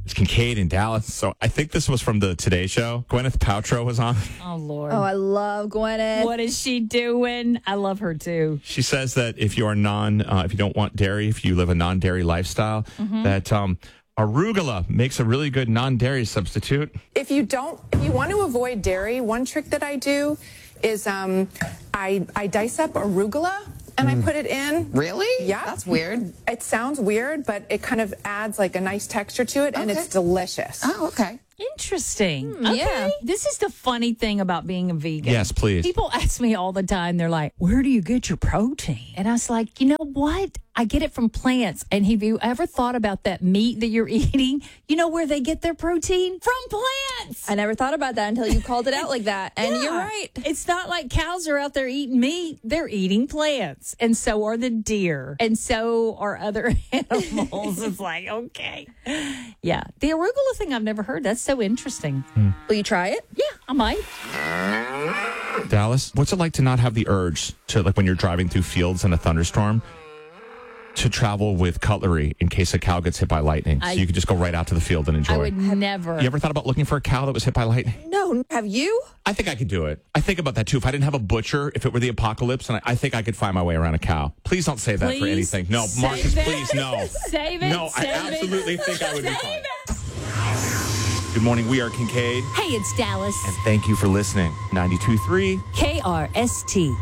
It's Kincaid in Dallas. So I think this was from the Today Show. Gwyneth Paltrow was on. Oh, Lord. Oh, I love Gwyneth. What is she doing? I love her, too. She says that if you are if you don't want dairy, if you live a non-dairy lifestyle, that arugula makes a really good non-dairy substitute. If you want to avoid dairy, one trick that I do is I dice up arugula and I put it in. Really? Yeah. That's weird. It sounds weird, but it kind of adds like a nice texture to it, and it's delicious. Oh, okay. Interesting. Okay. yeah. This is the funny thing about being a vegan. Yes, please. People ask me all the time, they're like, where do you get your protein? And I was like, you know what? I get it from plants. And have you ever thought about that meat that you're eating? You know where they get their protein? From plants. I never thought about that until you called it out like that. And Yeah. you're right. It's not like cows are out there eating meat. They're eating plants. And so are the deer. And so are other animals. It's like, okay. Yeah. The arugula thing I've never heard. That's so interesting. Will you try it? Yeah, I might. Dallas, what's it like to not have the urge to, like when you're driving through fields in a thunderstorm, to travel with cutlery in case a cow gets hit by lightning? So you could just go right out to the field and enjoy. I would never. You ever thought about looking for a cow that was hit by lightning? No. Have you? I think I could do it. I think about that too. If I didn't have a butcher, if it were the apocalypse, and I think I could find my way around a cow. Please don't say that for Please anything. No, save Marcus, it. please, no. Save it. No, I save absolutely it. think I would be Save fine. it. Good morning. We are Kincaid. Hey, it's Dallas. And thank you for listening. 92.3. KRST.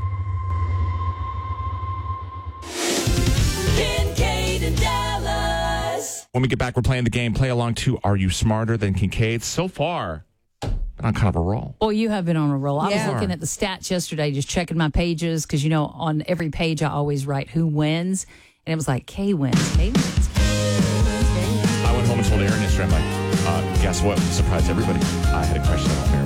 Kincaid and Dallas. When we get back, we're playing the game. Play along to Are You Smarter Than Kincaid? So far, been on kind of a roll. Well, you have been on a roll. I Yeah. was looking at the stats yesterday, just checking my pages, because, you know, on every page I always write who wins. And it was like, K wins, K wins, K wins, K wins. I went home and told Aaron yesterday, I'm like, guess what? Surprised everybody. I had a crush on Aaron.